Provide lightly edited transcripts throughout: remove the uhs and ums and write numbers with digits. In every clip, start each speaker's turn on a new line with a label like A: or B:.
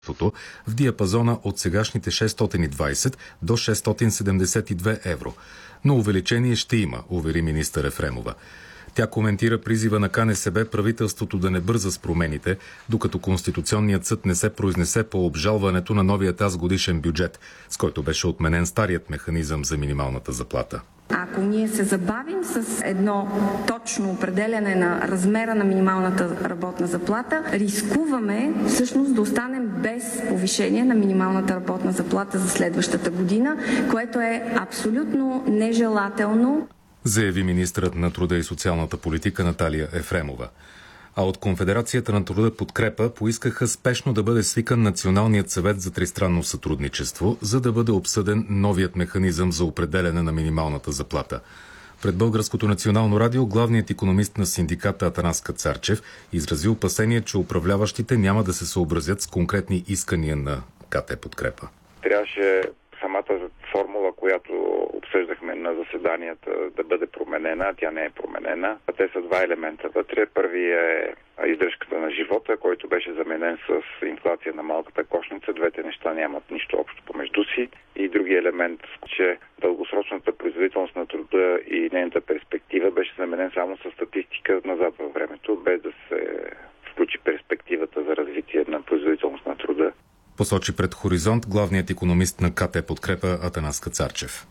A: в диапазона от сегашните 620 до 672 евро. Но увеличение ще има, увери министър Ефремова. Тя коментира призива на КНСБ правителството да не бърза с промените, докато Конституционният съд не се произнесе по обжалването на новия тазгодишен бюджет, с който беше отменен старият механизъм за минималната заплата.
B: Ако ние се забавим с едно точно определяне на размера на минималната работна заплата, рискуваме всъщност да останем без повишение на минималната работна заплата за следващата година, което е абсолютно нежелателно,
A: заяви министърът на труда и социалната политика Наталия Ефремова. А от Конфедерацията на труда Подкрепа поискаха спешно да бъде свикан Националният съвет за тристранно сътрудничество, за да бъде обсъден новият механизъм за определяне на минималната заплата. Пред Българското национално радио главният икономист на синдиката Атанас Кацарчев изрази опасение, че управляващите няма да се съобразят с конкретни искания на КТ Подкрепа.
C: Трябваше самата формула, която обсъждахме на заседанията, да бъде променена, а тя не е променена. Те са два елемента вътре. Първият е издръжката на живота, който беше заменен с инфлация на малката кошница. Двете неща нямат нищо общо помежду си. И другият елемент, че дългосрочната производителност на труда и нейната перспектива беше заменен само с статистика назад във времето, без да се включи перспективата за развитие на производителност на труда.
A: Посочи пред Хоризонт главният икономист на КТ Подкрепа Атанас Кацарчев.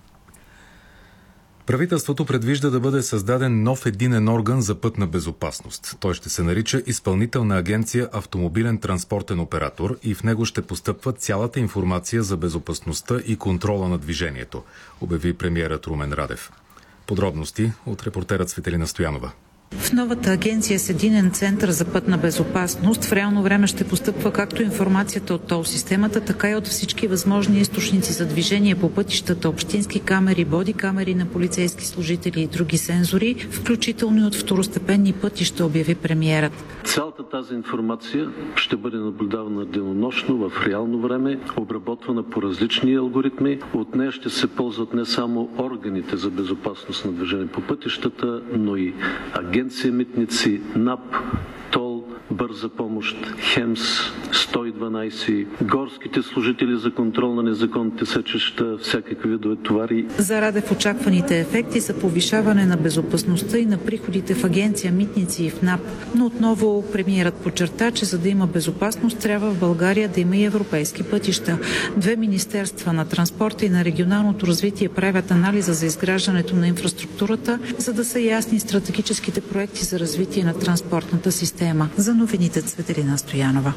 A: Правителството предвижда да бъде създаден нов единен орган за пътна безопасност. Той ще се нарича Изпълнителна агенция Автомобилен транспортен оператор и в него ще постъпва цялата информация за безопасността и контрола на движението, обяви премиерът Румен Радев. Подробности от репортерът Светелина Стоянова.
D: В новата агенция с единен център за пътна безопасност в реално време ще постъпва както информацията от тол системата, така и от всички възможни източници за движение по пътищата, общински камери, боди камери на полицейски служители и други сензори, включително и от второстепенни пътища, обяви премиерът.
E: Цялата тази информация ще бъде наблюдавана денонощно в реално време, обработвана по различни алгоритми. От нея ще се ползват не само органите за безопасност на движение по пътищата, но и Агенция Митници, НАП, ТОЛ, Бърза помощ, ХЕМС, 112, горските служители за контрол на незаконните сечища, всякакви видове товари.
D: За Радев очакваните ефекти са повишаване на безопасността и на приходите в Агенция Митници и в НАП. Но отново премиерът подчерта, че за да има безопасност, трябва в България да има и европейски пътища. Две министерства на транспорта и на регионалното развитие правят анализа за изграждането на инфраструктурата, за да са ясни стратегическите проекти за развитие на транспортната система. За новините Цветелина Стоянова.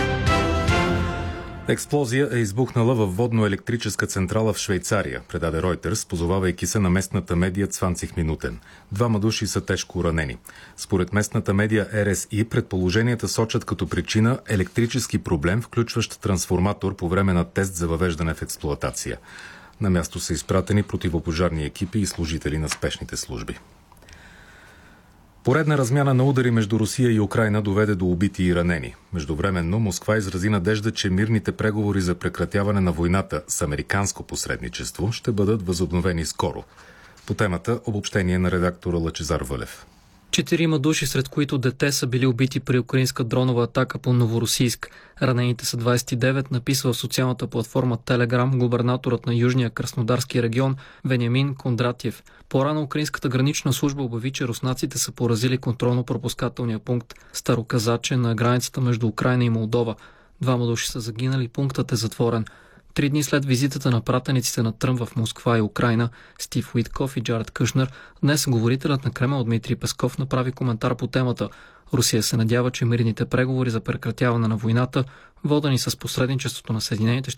A: Експлозия е избухнала във водно-електрическа централа в Швейцария, предаде Reuters, позовавайки се на местната медия Цванцих Минутен. 2 души са тежко ранени. Според местната медия РСИ, предположенията сочат като причина електрически проблем, включващ трансформатор по време на тест за въвеждане в експлоатация. На място са изпратени противопожарни екипи и служители на спешните служби. Поредна размяна на удари между Русия и Украйна доведе до убити и ранени. Междувременно Москва изрази надежда, че мирните преговори за прекратяване на войната с американско посредничество ще бъдат възобновени скоро. По темата обобщение на редактора Лъчезар Вълев.
F: 4 души, сред които дете, са били убити при украинска дронова атака по Новоросийск. Ранените са 29, написва в социалната платформа Telegram губернаторът на Южния Краснодарски регион Вениамин Кондратьев. По-рано украинската гранична служба обяви, че руснаците са поразили контролно-пропускателния пункт Староказаче на границата между Украйна и Молдова. 2 души са загинали, пунктът е затворен. 3 дни след визитата на пратениците на Тръмп в Москва и Украйна, Стив Уитков и Джаред Кушнер, днес говорителят на Кремъл Дмитрий Песков направи коментар по темата. Русия се надява, че мирните преговори за прекратяване на войната, водени с посредничеството на Съединените